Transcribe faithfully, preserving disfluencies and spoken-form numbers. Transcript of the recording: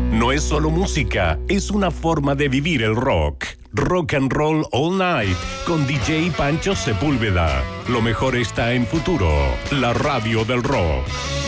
No es solo música, es una forma de vivir el rock. Rock and Roll All Night con D J Pancho Sepúlveda. Lo mejor está en Futuro, la radio del rock.